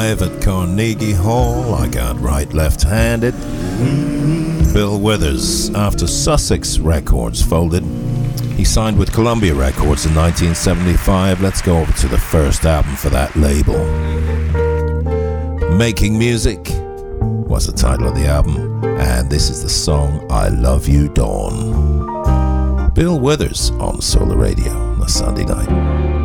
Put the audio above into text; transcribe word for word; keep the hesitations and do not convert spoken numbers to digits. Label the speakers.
Speaker 1: Live at Carnegie Hall, I got right left-handed. Bill Withers, after Sussex Records folded, he signed with Columbia Records in nineteen seventy-five. Let's go over to the first album for that label. Making Music was the title of the album, and this is the song I Love You Dawn. Bill Withers on Solar Radio on a Sunday night.